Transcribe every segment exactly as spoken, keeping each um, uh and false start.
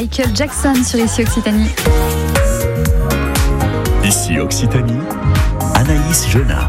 Michael Jackson sur Ici Occitanie. Ici Occitanie, Anaïs Genat.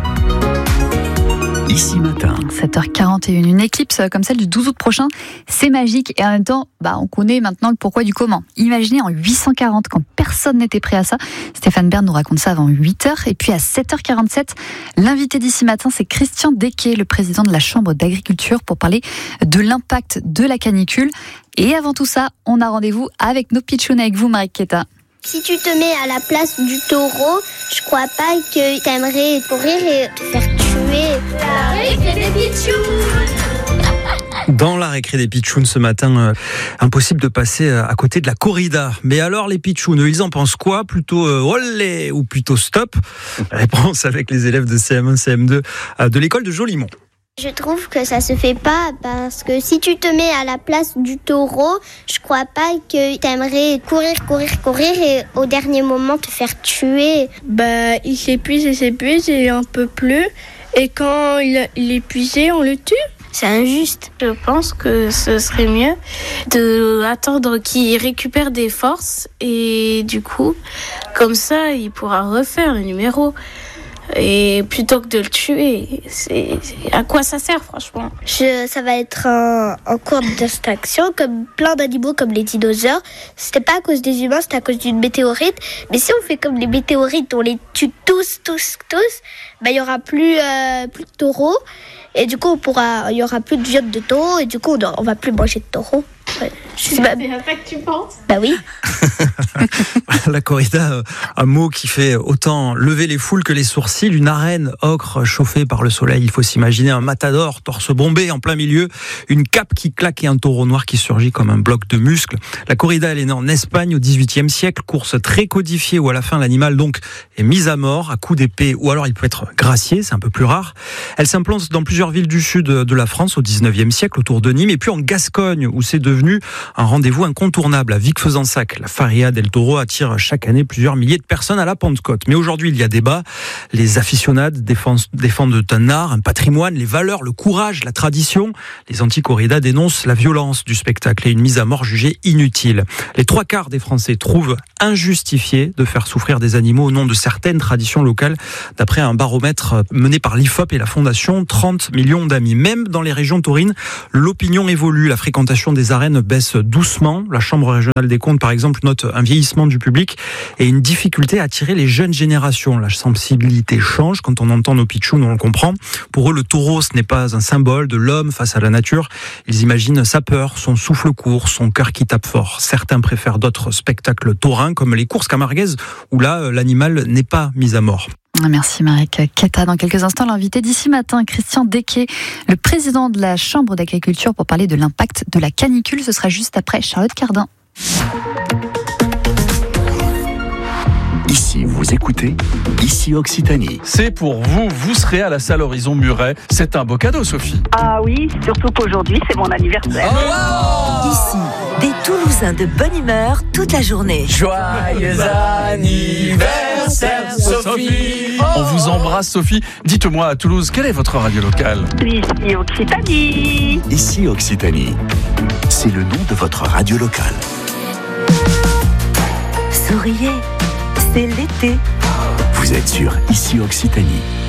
Ici matin. sept heures quarante et une, une éclipse comme celle du douze août prochain, c'est magique et en même temps, bah, on connaît maintenant le pourquoi du comment. Imaginez en huit cent quarante, quand personne n'était prêt à ça. Stéphane Bern nous raconte ça avant huit heures. Et puis à sept heures quarante-sept, l'invité d'ici matin, c'est Christian Desquet, le président de la Chambre d'agriculture, pour parler de l'impact de la canicule. Et avant tout ça, on a rendez-vous avec nos pitchounes, avec vous, Marie Keta. Si tu te mets à la place du taureau, je crois pas que t'aimerais courir et te faire tuer. La récré des pitchounes. Dans la récré des pitchounes ce matin, euh, impossible de passer à côté de la corrida. Mais alors les pitchounes, eux, ils en pensent quoi? Plutôt euh, olé ou plutôt stop? Réponse avec les élèves de C M un, C M deux euh, de l'école de Jolimont. Je trouve que ça se fait pas parce que si tu te mets à la place du taureau, je crois pas que t'aimerais courir, courir, courir et au dernier moment te faire tuer. Bah, il s'épuise et s'épuise et un peu plus. Et quand il, il est épuisé, on le tue. C'est injuste. Je pense que ce serait mieux de attendre qu'il récupère des forces et du coup, comme ça, il pourra refaire le numéro. Et plutôt que de le tuer, c'est, c'est à quoi ça sert franchement? Je, ça va être un, un cours d'extinction comme plein d'animaux comme les dinosaures. C'était pas à cause des humains, c'était à cause d'une météorite. Mais si on fait comme les météorites, on les tue tous, tous, tous, bah il y aura plus, euh, plus de taureaux. Et du coup, on pourra, il y aura plus de viande de taureau et du coup, on, on va plus manger de taureau. Ouais. C'est pas... c'est à ça que tu penses? Bah oui. La corrida, un mot qui fait autant lever les foules que les sourcils. Une arène ocre chauffée par le soleil. Il faut s'imaginer un matador, torse bombé en plein milieu, une cape qui claque et un taureau noir qui surgit comme un bloc de muscles. La corrida, elle est née en Espagne au dix-huitième siècle. Course très codifiée où à la fin l'animal donc est mis à mort à coups d'épée ou alors il peut être gracié, c'est un peu plus rare. Elle s'implante dans plusieurs villes du sud de la France au dix-neuvième siècle autour de Nîmes et puis en Gascogne où c'est devenu un rendez-vous incontournable à Vic-Fezensac. La Faria del Toro attire chaque année plusieurs milliers de personnes à la Pentecôte. Mais aujourd'hui, il y a débat. Les aficionados défendent, défendent un art, un patrimoine, les valeurs, le courage, la tradition. Les anti-corridas dénoncent la violence du spectacle et une mise à mort jugée inutile. Les trois quarts des Français trouvent injustifié de faire souffrir des animaux au nom de certaines traditions locales, d'après un baromètre mené par l'I F O P et la Fondation trente millions d'amis. Même dans les régions taurines, l'opinion évolue. La fréquentation des arènes baisse doucement. La Chambre régionale des comptes, par exemple, note un vieillissement du public et une difficulté à attirer les jeunes générations. La sensibilité change quand on entend nos pitchouns, on le comprend. Pour eux, le taureau, ce n'est pas un symbole de l'homme face à la nature. Ils imaginent sa peur, son souffle court, son cœur qui tape fort. Certains préfèrent d'autres spectacles taurins, comme les courses camarguaises, où là, l'animal n'est pas mis à mort. Merci Marek Keta. Dans quelques instants, l'invité d'ici matin, Christian Desquet, le président de la Chambre d'agriculture, pour parler de l'impact de la canicule. Ce sera juste après Charlotte Cardin. Ici, vous écoutez Ici Occitanie. C'est pour vous, vous serez à la salle Horizon Muret. C'est un beau cadeau, Sophie. Ah oui, surtout qu'aujourd'hui, c'est mon anniversaire. Oh Ici, des Toulousains de bonne humeur toute la journée. Joyeux anniversaire, Sophie. Oh On vous embrasse, Sophie. Dites-moi, à Toulouse, quelle est votre radio locale? Ici Occitanie. Ici Occitanie. C'est le nom de votre radio locale. Souriez, c'est l'été. Vous êtes sur Ici Occitanie.